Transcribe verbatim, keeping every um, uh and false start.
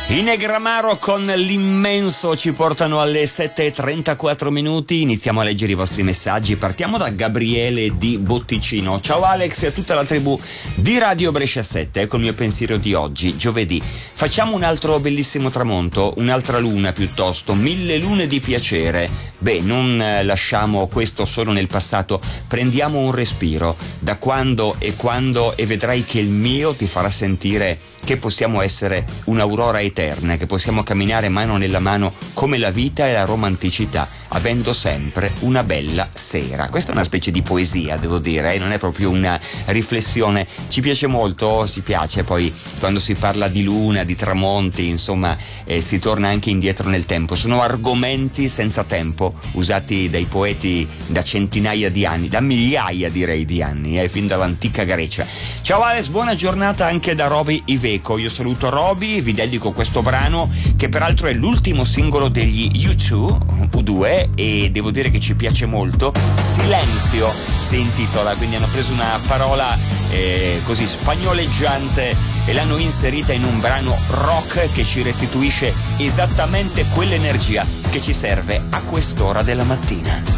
I Negramaro con l'immenso ci portano alle sette e trentaquattro minuti. Iniziamo a leggere i vostri messaggi. Partiamo da Gabriele di Botticino. Ciao Alex e a tutta la tribù di Radio Brescia sette. Ecco il mio pensiero di oggi, giovedì. Facciamo un altro bellissimo tramonto, un'altra luna piuttosto, mille lune di piacere. Beh, non lasciamo questo solo nel passato, prendiamo un respiro. Da quando e quando e vedrai che il mio ti farà sentire che possiamo essere un'aurora eterna, che possiamo camminare mano nella mano come la vita e la romanticità, avendo sempre una bella sera. Questa è una specie di poesia, devo dire, eh? Non è proprio una riflessione. Ci piace molto, ci piace poi quando si parla di luna, di tramonti, insomma, eh, si torna anche indietro nel tempo. Sono argomenti senza tempo, usati dai poeti da centinaia di anni, da migliaia direi di anni, eh, fin dall'antica Grecia. Ciao Alex, buona giornata anche da Roby Iveco. Io saluto Roby, vi dedico questo brano che peraltro è l'ultimo singolo degli U due, U due, e devo dire che ci piace molto. Silenzio si intitola, quindi hanno preso una parola eh, così spagnoleggiante e l'hanno inserita in un brano rock che ci restituisce esattamente quell'energia che ci serve a quest'ora della mattina.